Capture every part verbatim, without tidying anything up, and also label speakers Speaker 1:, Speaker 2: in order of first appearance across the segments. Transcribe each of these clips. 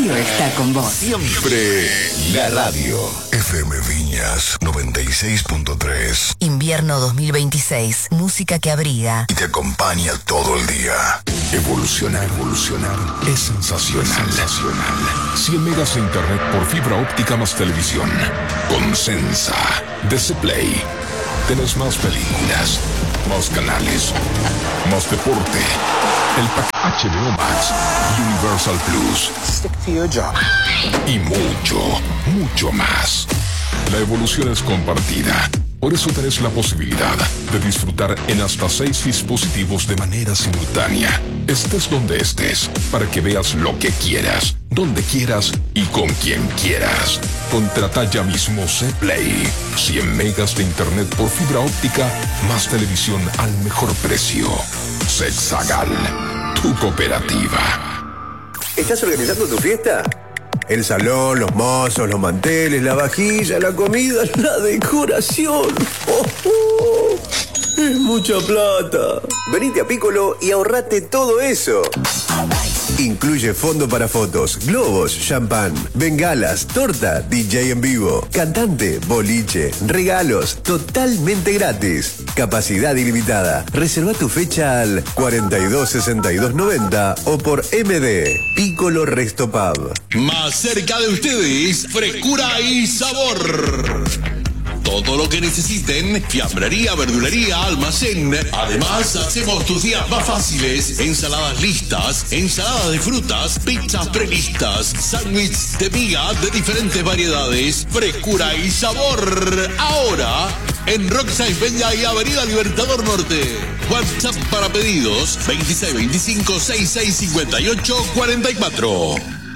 Speaker 1: radio está con vos.
Speaker 2: Siempre la radio. F M Viñas noventa y seis punto tres.
Speaker 1: Invierno dos mil veintiséis. Música que abriga
Speaker 2: Y te acompaña todo el día. Evolucionar, evolucionar es sensacional. sensacional. cien megas de internet por fibra óptica más televisión. Con Sensa de C-Play. Tenés más películas, más canales, más deporte. El pack H B O Max, Universal Plus.
Speaker 3: Stick to your job.
Speaker 2: Y mucho, mucho más. La evolución es compartida. Por eso tenés la posibilidad de disfrutar en hasta seis dispositivos de manera simultánea. Estés donde estés, para que veas lo que quieras, donde quieras y con quien quieras. Contrata ya mismo C-Play. cien megas de internet por fibra óptica, más televisión al mejor precio. Sexagal, tu cooperativa.
Speaker 4: ¿Estás organizando tu fiesta? El salón, los mozos, los manteles, la vajilla, la comida, la decoración. ¡Oh, oh! Es mucha plata. Venite a Piccolo y ahorrate todo eso. Incluye fondo para fotos, globos, champán, bengalas, torta, D J en vivo, cantante, boliche, regalos, totalmente gratis. Capacidad ilimitada. Reserva tu fecha al cuarenta y dos sesenta y dos noventa o por M D. Piccolo Resto Pub.
Speaker 5: Más cerca de ustedes, frescura y sabor. Todo lo que necesiten, fiambrería, verdulería, almacén. Además, hacemos tus días más fáciles. Ensaladas listas, ensaladas de frutas, pizzas prelistas, sándwiches de miga de diferentes variedades. Frescura y sabor. Ahora, en Rockside Peña y Avenida Libertador Norte. WhatsApp para pedidos, veintiséis veinticinco sesenta y seis cincuenta y ocho cuarenta y cuatro.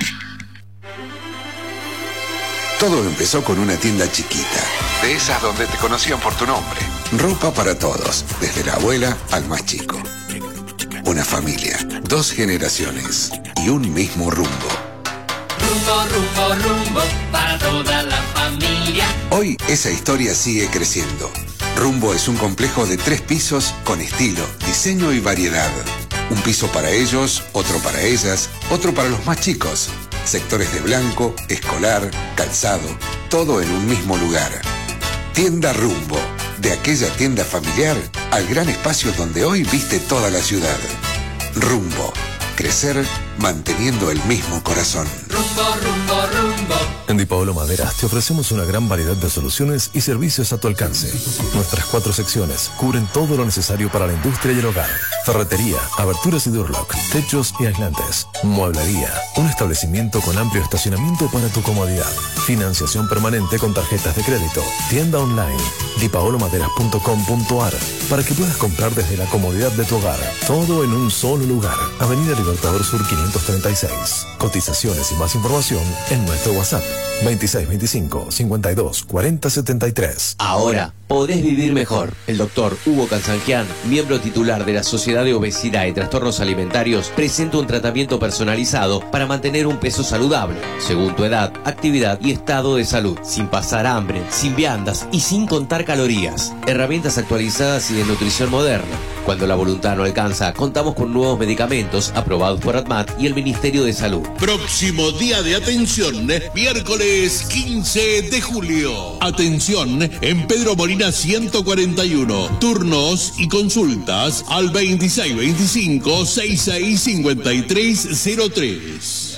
Speaker 6: Todo empezó con una tienda chiquita, de esas donde te conocían por tu nombre. Ropa para todos, desde la abuela al más chico. Una familia, dos generaciones y un mismo rumbo.
Speaker 7: Rumbo, rumbo, rumbo, para toda la familia.
Speaker 6: Hoy esa historia sigue creciendo. Rumbo es un complejo de tres pisos con estilo, diseño y variedad. Un piso para ellos, otro para ellas, otro para los más chicos. Sectores de blanco, escolar, calzado, todo en un mismo lugar. Tienda Rumbo, de aquella tienda familiar al gran espacio donde hoy viste toda la ciudad. Rumbo, crecer manteniendo el mismo corazón.
Speaker 7: Rumbo, rumbo, rumbo.
Speaker 8: En Di Paolo Maderas te ofrecemos una gran variedad de soluciones y servicios a tu alcance. Nuestras cuatro secciones cubren todo lo necesario para la industria y el hogar. Ferretería, aberturas y Durlock, techos y aislantes. Mueblería, un establecimiento con amplio estacionamiento para tu comodidad. Financiación permanente con tarjetas de crédito. Tienda online, di paolo maderas punto com punto a r, para que puedas comprar desde la comodidad de tu hogar. Todo en un solo lugar. Avenida Libertador Sur quinientos treinta y seis. Cotizaciones y más información en nuestro WhatsApp veintiséis veinticinco cincuenta y dos cuarenta setenta y tres.
Speaker 9: Ahora podés vivir mejor. El doctor Hugo Cansangian, miembro titular de la Sociedad de Obesidad y Trastornos Alimentarios, presenta un tratamiento personalizado para mantener un peso saludable, según tu edad, actividad y estado de salud, sin pasar hambre, sin viandas y sin contar calorías. Herramientas actualizadas y de nutrición moderna. Cuando la voluntad no alcanza, contamos con nuevos medicamentos aprobados por ADMAT y el Ministerio de Salud.
Speaker 5: Próximo día de atención, miércoles quince de julio. Atención en Pedro Molina ciento cuarenta y uno. Turnos y consultas al veintiséis veinticinco sesenta y seis cincuenta y tres cero tres.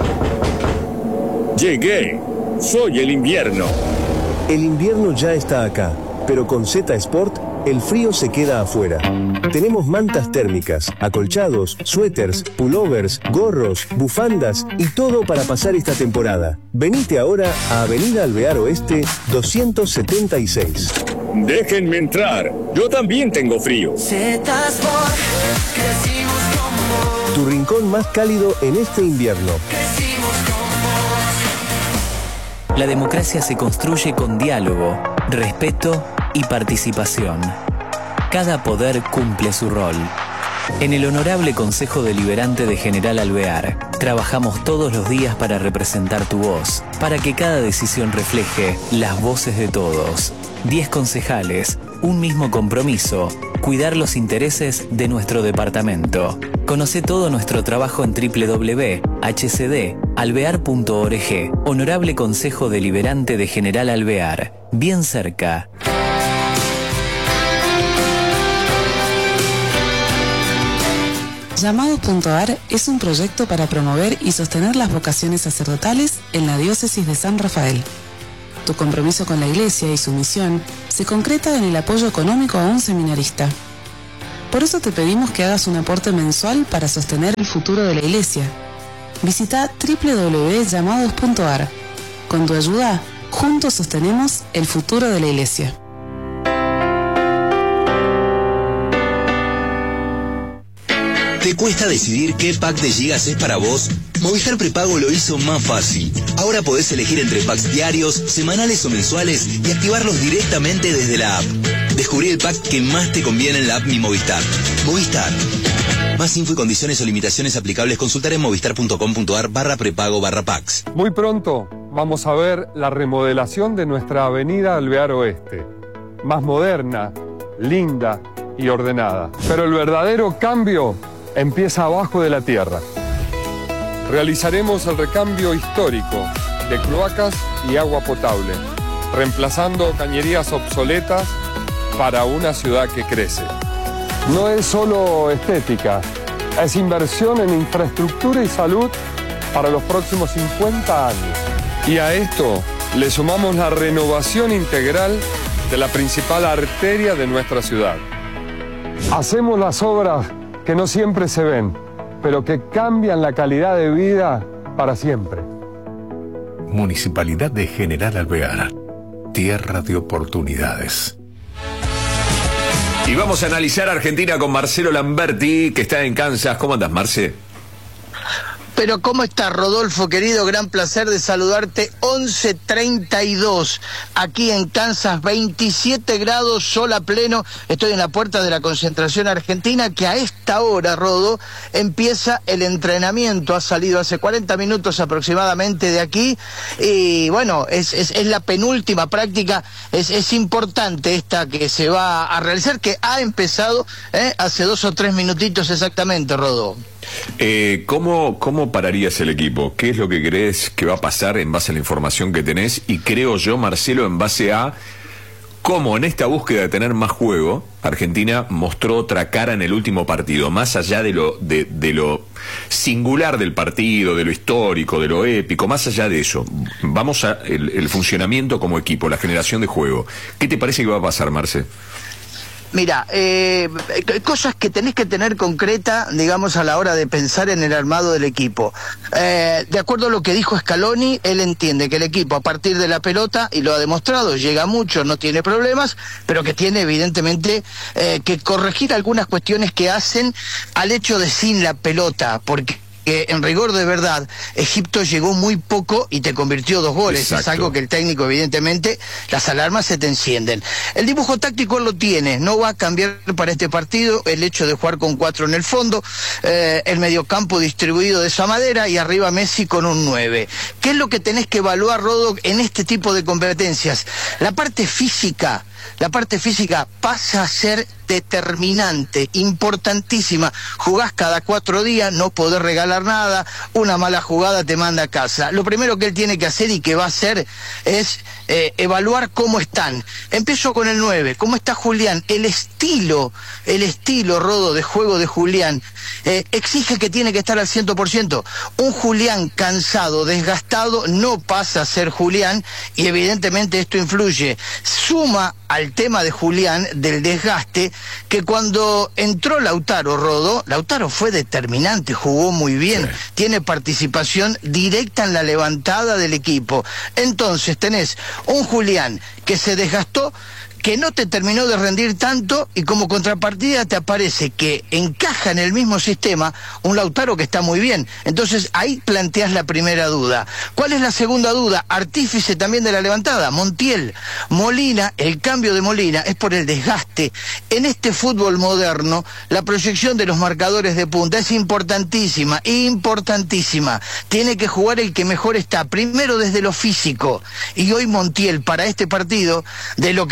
Speaker 10: Llegué. Soy el invierno.
Speaker 11: El invierno ya está acá, pero con Z Sport el frío se queda afuera. Tenemos mantas térmicas, acolchados, suéteres, pullovers, gorros, bufandas y todo para pasar esta temporada. Venite ahora a Avenida Alvear Oeste doscientos setenta y seis.
Speaker 10: Déjenme entrar. Yo también tengo frío.
Speaker 7: Z Sport, crecimos con vos.
Speaker 11: Tu rincón más cálido en este invierno.
Speaker 7: Crecimos con vos.
Speaker 12: La democracia se construye con diálogo, respeto y participación. Cada poder cumple su rol. En el Honorable Consejo Deliberante de General Alvear, trabajamos todos los días para representar tu voz, para que cada decisión refleje las voces de todos. Diez concejales, un mismo compromiso, cuidar los intereses de nuestro departamento. Conoce todo nuestro trabajo en doble u doble u doble u punto h c d alvear punto org. Honorable Consejo Deliberante de General Alvear. Bien cerca.
Speaker 3: Llamados punto a r es un proyecto para promover y sostener las vocaciones sacerdotales en la diócesis de San Rafael. Tu compromiso con la Iglesia y su misión se concreta en el apoyo económico a un seminarista. Por eso te pedimos que hagas un aporte mensual para sostener el futuro de la Iglesia. Visita doble u doble u doble u punto llamados punto a r. Con tu ayuda, juntos sostenemos el futuro de la Iglesia.
Speaker 13: ¿Te cuesta decidir qué pack de gigas es para vos? Movistar Prepago lo hizo más fácil. Ahora podés elegir entre packs diarios, semanales o mensuales y activarlos directamente desde la app. Descubrí el pack que más te conviene en la app Mi Movistar. Movistar. Más info y condiciones o limitaciones aplicables consultar en movistar punto com punto a r barra prepago barra packs.
Speaker 14: Muy pronto vamos a ver la remodelación de nuestra avenida Alvear Oeste. Más moderna, linda y ordenada. Pero el verdadero cambio empieza abajo de la tierra. Realizaremos el recambio histórico de cloacas y agua potable, reemplazando cañerías obsoletas para una ciudad que crece. No es solo estética, es inversión en infraestructura y salud para los próximos cincuenta años. Y a esto le sumamos la renovación integral de la principal arteria de nuestra ciudad. Hacemos las obras que no siempre se ven, pero que cambian la calidad de vida para siempre.
Speaker 8: Municipalidad de General Alvear, tierra de oportunidades.
Speaker 15: Y vamos a analizar Argentina con Marcelo Lamberti, que está en Kansas. ¿Cómo andas, Marce?
Speaker 16: Pero ¿cómo estás, Rodolfo, querido? Gran placer de saludarte. once treinta y dos, aquí en Kansas, veintisiete grados, sol a pleno. Estoy en la puerta de la concentración argentina, que a esta hora, Rodo, empieza el entrenamiento. Ha salido hace cuarenta minutos aproximadamente de aquí. Y bueno, es, es, es la penúltima práctica. Es, es importante esta que se va a realizar, que ha empezado ¿eh? hace dos o tres minutitos exactamente, Rodo.
Speaker 15: Eh, ¿cómo, ¿Cómo pararías el equipo? ¿Qué es lo que crees que va a pasar en base a la información que tenés? Y creo yo, Marcelo, en base a cómo en esta búsqueda de tener más juego, Argentina mostró otra cara en el último partido, más allá de lo, de, de lo singular del partido, de lo histórico, de lo épico, más allá de eso. Vamos a el, el funcionamiento como equipo, la generación de juego. ¿Qué te parece que va a pasar, Marce?
Speaker 16: Mira, eh, cosas que tenés que tener concreta, digamos, a la hora de pensar en el armado del equipo. Eh, de acuerdo a lo que dijo Scaloni, él entiende que el equipo a partir de la pelota, y lo ha demostrado, llega mucho, no tiene problemas, pero que tiene evidentemente eh, que corregir algunas cuestiones que hacen al hecho de sin la pelota, porque que en rigor de verdad, Egipto llegó muy poco y te convirtió dos goles. Exacto. Es algo que el técnico, evidentemente, las alarmas se te encienden. El dibujo táctico lo tiene, no va a cambiar para este partido el hecho de jugar con cuatro en el fondo, eh, el mediocampo distribuido de esa manera y arriba Messi con un nueve. ¿Qué es lo que tenés que evaluar, Rodo, en este tipo de competencias? La parte física. La parte física pasa a ser determinante, importantísima. Jugás cada cuatro días, no podés regalar nada, una mala jugada te manda a casa. Lo primero que él tiene que hacer y que va a hacer es eh, evaluar cómo están. Empiezo con el nueve, ¿cómo está Julián? El estilo, el estilo, Rodo, de juego de Julián eh, exige que tiene que estar al cien por ciento. Un Julián cansado, desgastado, no pasa a ser Julián y evidentemente esto influye. Suma al tema de Julián, del desgaste, que cuando entró Lautaro, Rodo, Lautaro fue determinante, jugó muy bien, sí. Tiene participación directa en la levantada del equipo. Entonces tenés un Julián que se desgastó, que no te terminó de rendir tanto, y como contrapartida te aparece que encaja en el mismo sistema un Lautaro que está muy bien. Entonces ahí planteas la primera duda. ¿Cuál es la segunda duda? Artífice también de la levantada, Montiel. Molina, el cambio de Molina es por el desgaste. En este fútbol moderno, la proyección de los marcadores de punta es importantísima, importantísima. Tiene que jugar el que mejor está, primero desde lo físico. Y hoy Montiel, para este partido, de lo que parece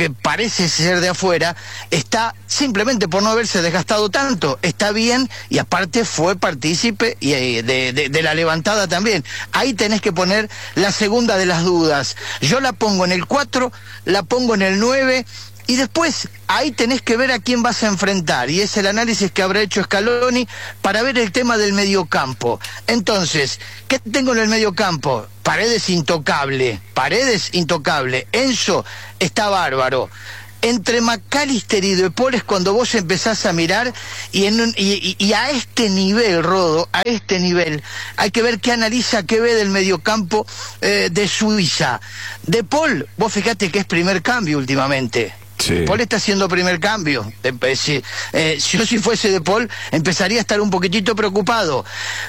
Speaker 16: parece ser de afuera, está simplemente por no haberse desgastado tanto, está bien y aparte fue partícipe y, eh, de, de, de la levantada también. Ahí tenés que poner la segunda de las dudas. Yo la pongo en el cuatro, la pongo en el nueve... Y después, ahí tenés que ver a quién vas a enfrentar, y es el análisis que habrá hecho Scaloni para ver el tema del mediocampo. Entonces, ¿qué tengo en el mediocampo? Paredes intocable, Paredes intocable, Enzo está bárbaro. Entre McAllister y De Paul es cuando vos empezás a mirar, y, en un, y, y a este nivel, Rodo, a este nivel, hay que ver qué analiza, qué ve del mediocampo eh, de Suiza. De Paul, vos fijate que es primer cambio últimamente. Sí. De Paul está haciendo primer cambio. Eh, si, eh, si yo si fuese De Paul, empezaría a estar un poquitito preocupado.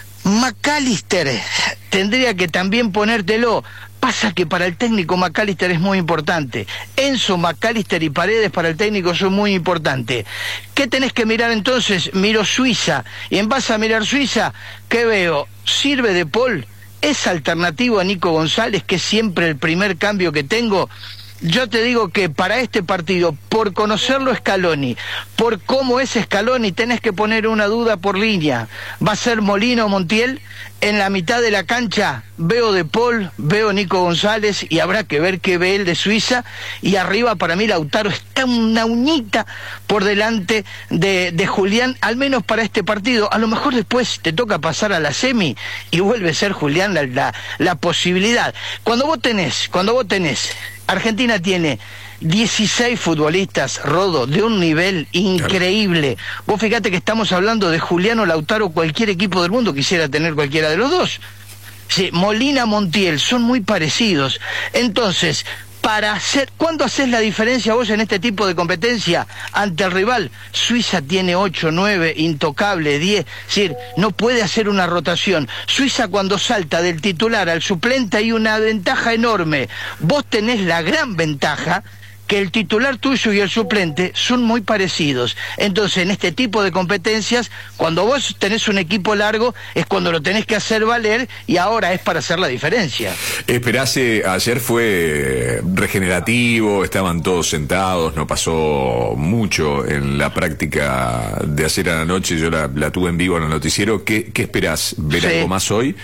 Speaker 16: McAllister tendría que también ponértelo. Pasa que para el técnico McAllister es muy importante. Enzo, McAllister y Paredes para el técnico son muy importantes. ¿Qué tenés que mirar entonces? Miro Suiza. Y en base a mirar Suiza, ¿qué veo? ¿Sirve De Paul? ¿Es alternativo a Nico González, que es siempre el primer cambio que tengo? Yo te digo que para este partido, por conocerlo Scaloni, por cómo es Scaloni, tenés que poner una duda por línea. ¿Va a ser Molina o Montiel? En la mitad de la cancha veo De Paul, veo Nico González, y habrá que ver qué ve él de Suiza. Y arriba para mí Lautaro está una uñita por delante de, de Julián, al menos para este partido. A lo mejor después te toca pasar a la semi y vuelve a ser Julián la, la, la posibilidad. Cuando vos tenés, cuando vos tenés, Argentina tiene dieciséis futbolistas, Rodo, de un nivel increíble. Claro. Vos fíjate que estamos hablando de Juliano, Lautaro, cualquier equipo del mundo quisiera tener cualquiera de los dos. Sí, Molina, Montiel, son muy parecidos. Entonces, para hacer, ¿cuándo haces la diferencia vos en este tipo de competencia ante el rival? Suiza tiene ocho, nueve, intocable, diez, es decir, no puede hacer una rotación. Suiza cuando salta del titular al suplente hay una ventaja enorme. Vos tenés la gran ventaja que el titular tuyo y el suplente son muy parecidos. Entonces, en este tipo de competencias, cuando vos tenés un equipo largo, es cuando lo tenés que hacer valer, y ahora es para hacer la diferencia.
Speaker 15: Esperase, ayer fue regenerativo, estaban todos sentados, no pasó mucho en la práctica de ayer a la noche, yo la, la tuve en vivo en el noticiero. ¿Qué, qué esperás? ¿Ver sí. algo más hoy?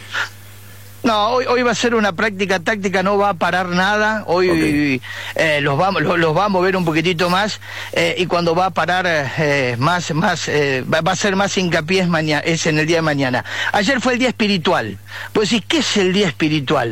Speaker 16: No, hoy, hoy va a ser una práctica táctica, no va a parar nada. Hoy okay. eh, los, va, los, los va a mover un poquitito más, eh, y cuando va a parar eh, más, más eh, va, va a ser más hincapié es, mañana, es en el día de mañana. Ayer fue el día espiritual. Pues sí, ¿qué es el día espiritual?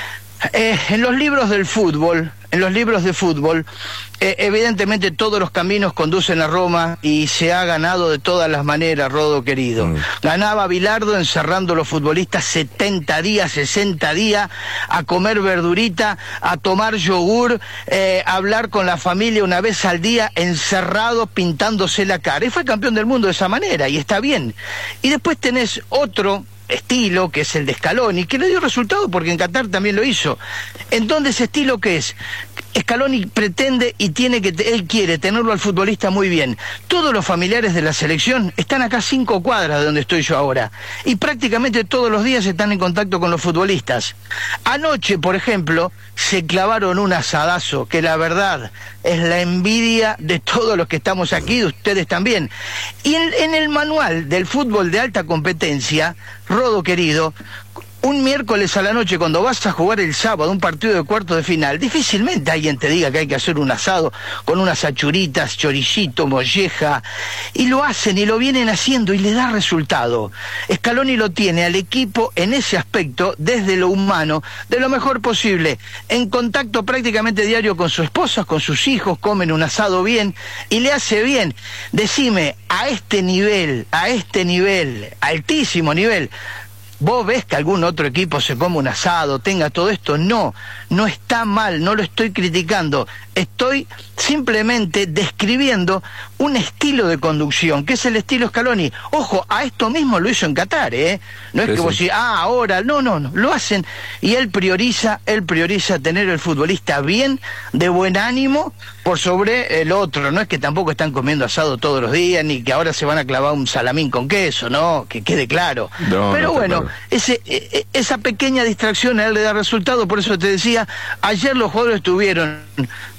Speaker 16: Eh, en los libros del fútbol, en los libros de fútbol, eh, evidentemente todos los caminos conducen a Roma, y se ha ganado de todas las maneras, Rodo querido. Mm. Ganaba Bilardo encerrando a los futbolistas setenta días, sesenta días, a comer verdurita, a tomar yogur, eh, a hablar con la familia una vez al día, encerrado, pintándose la cara. Y fue campeón del mundo de esa manera, y está bien. Y después tenés otro estilo, que es el de Scaloni, que le dio resultado porque en Qatar también lo hizo. Entonces, ¿ese estilo qué es? Scaloni pretende y tiene que, él quiere tenerlo al futbolista muy bien. Todos los familiares de la selección están acá cinco cuadras de donde estoy yo ahora, y prácticamente todos los días están en contacto con los futbolistas. Anoche, por ejemplo, se clavaron un asadazo que la verdad es la envidia de todos los que estamos aquí, de ustedes también. Y en, en el manual del fútbol de alta competencia, Rodo querido, un miércoles a la noche, cuando vas a jugar el sábado un partido de cuarto de final, difícilmente alguien te diga que hay que hacer un asado con unas achuritas, choricito, molleja, y lo hacen y lo vienen haciendo y le da resultado. Scaloni lo tiene al equipo en ese aspecto, desde lo humano, de lo mejor posible, en contacto prácticamente diario con su esposa, con sus hijos, comen un asado bien, y le hace bien. Decime, a este nivel, a este nivel, altísimo nivel, ¿vos ves que algún otro equipo se come un asado, tenga todo esto? No, no está mal, no lo estoy criticando. Estoy simplemente describiendo un estilo de conducción, que es el estilo Scaloni. Ojo, a esto mismo lo hizo en Qatar, ¿eh? No es sí, que vos decís, ah, ahora, no, no, no, lo hacen, y él prioriza, él prioriza tener el futbolista bien, de buen ánimo, por sobre el otro. No es que tampoco están comiendo asado todos los días, ni que ahora se van a clavar un salamín con queso, no, que quede claro. No, Pero no bueno, claro. ese, esa pequeña distracción a él le da resultado, por eso te decía, ayer los jugadores estuvieron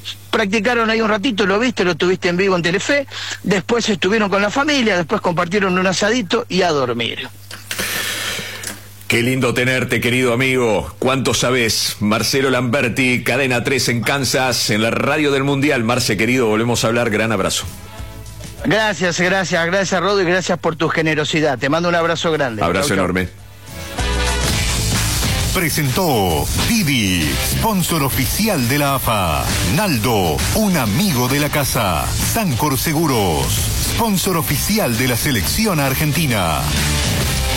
Speaker 16: practicaron ahí un ratito, lo viste, lo tuviste en vivo en Telefe, después estuvieron con la familia, después compartieron un asadito y a dormir.
Speaker 15: Qué lindo tenerte, querido amigo. ¿Cuánto sabés? Marcelo Lamberti, Cadena tres en Kansas, en la radio del Mundial. Marce, querido, volvemos a hablar. Gran abrazo.
Speaker 16: Gracias, gracias, gracias, Rodo, y gracias por tu generosidad. Te mando un abrazo grande.
Speaker 15: Abrazo
Speaker 16: chau, chau.
Speaker 15: enorme.
Speaker 17: Presentó Didi, sponsor oficial de la A F A. Naldo, un amigo de la casa. Sancor Seguros, sponsor oficial de la selección argentina.